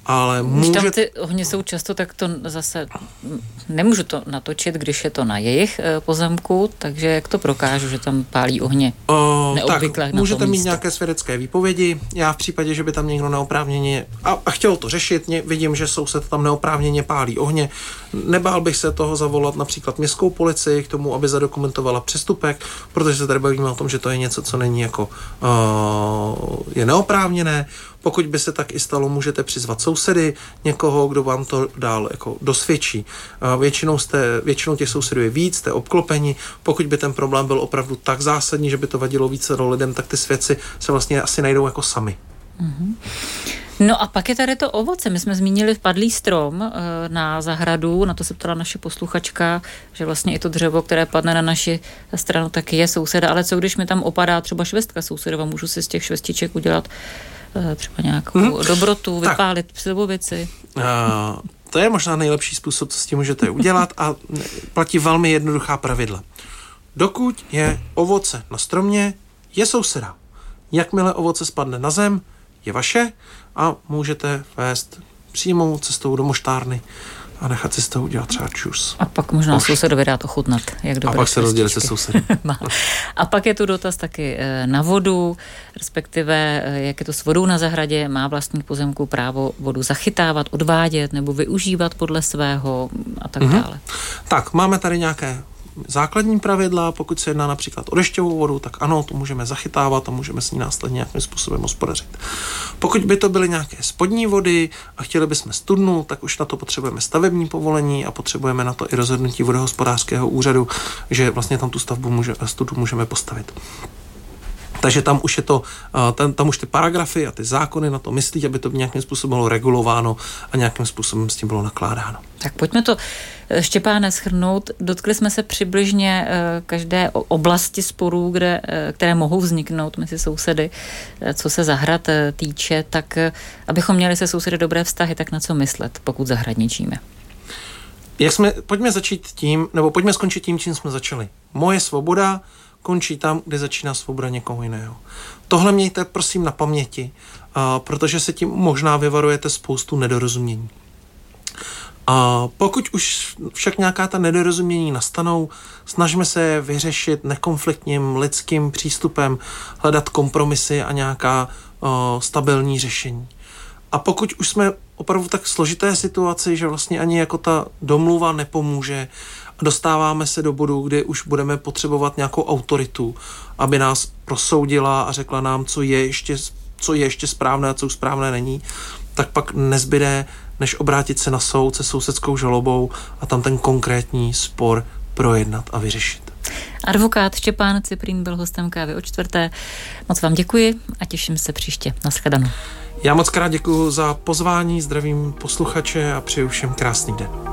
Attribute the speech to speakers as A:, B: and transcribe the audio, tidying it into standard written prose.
A: Ale
B: když tam ty ohně jsou často, tak to zase nemůžu to natočit, když je to na jejich pozemku, takže jak to prokážu, že tam pálí ohně neobvykle
A: tak
B: na
A: můžete
B: tom
A: mít
B: místě.
A: nějaké svědecké výpovědi. Já v případě, že by tam někdo neoprávněně a chtěl to řešit, vidím, že soused tam neoprávněně pálí ohně, nebál bych se toho zavolat například městskou policii k tomu, aby zadokumentovala přestupek, protože se tady bavíme o tom, že to je něco, co není jako je neoprávněné. Pokud by se tak i stalo, můžete přizvat sousedy, někoho, kdo vám to dál jako dosvědčí. Většinou těch sousedů je víc, jste obklopeni. Pokud by ten problém byl opravdu tak zásadní, že by to vadilo více lidem, tak ty svědci se vlastně asi najdou jako sami.
B: Mm-hmm. No a pak je tady to ovoce. My jsme zmínili padlý strom na zahradu, na to se ptala naše posluchačka, že vlastně i to dřevo, které padne na naši stranu, tak je souseda, ale co když mi tam opadá třeba švestka sousedova, můžu si z těch švestiček udělat třeba nějakou dobrotu, vypálit slivovici?
A: To je možná nejlepší způsob, co s tím můžete udělat a platí velmi jednoduchá pravidla. Dokud je ovoce na stromě, je souseda. Jakmile ovoce spadne na zem, je vaše a můžete vést přímou cestou do moštárny a nechat si z toho udělat třeba čus.
B: A pak možná sousedovi dát ochutnat, jak dobré.
A: A pak se rozdělit se sousedem.
B: A pak je tu dotaz taky na vodu, respektive jak je to s vodou na zahradě, má vlastník pozemku právo vodu zachytávat, odvádět nebo využívat podle svého a tak dále.
A: Tak, máme tady nějaké základní pravidla, pokud se jedná například o dešťovou vodu, tak ano, to můžeme zachytávat a můžeme s ní následně nějakým způsobem hospodařit. Pokud by to byly nějaké spodní vody a chtěli bychom studnu, tak už na to potřebujeme stavební povolení a potřebujeme na to i rozhodnutí vodohospodářského úřadu, že vlastně tam tu studnu můžeme postavit. Takže tam už je to, tam už ty paragrafy a ty zákony na to myslí, aby to nějakým způsobem bylo regulováno a nějakým způsobem s tím bylo nakládáno.
B: Tak pojďme to, Štěpáne, shrnout. Dotkli jsme se přibližně každé oblasti sporů, které mohou vzniknout mezi sousedy, co se zahrad týče, tak abychom měli se sousedy dobré vztahy, tak na co myslet, pokud zahradničíme?
A: Pojďme skončit tím, čím jsme začali. Moje svoboda končí tam, kde začíná svoboda někoho jiného. Tohle mějte prosím na paměti, protože se tím možná vyvarujete spoustu nedorozumění. Pokud už však nějaká ta nedorozumění nastanou, snažme se je vyřešit nekonfliktním lidským přístupem, hledat kompromisy a nějaká stabilní řešení. A pokud už jsme opravdu tak složité situaci, že vlastně ani jako ta domluva nepomůže, dostáváme se do bodu, kdy už budeme potřebovat nějakou autoritu, aby nás prosoudila a řekla nám, co je ještě správné a co už správné není, tak pak nezbyde, než obrátit se na soud se sousedskou žalobou a tam ten konkrétní spor projednat a vyřešit.
B: Advokát Štěpán Ciprín byl hostem Kávy o čtvrté. Moc vám děkuji a těším se příště. Nashledanou.
A: Já moc krát děkuji za pozvání, zdravím posluchače a přeju všem krásný den.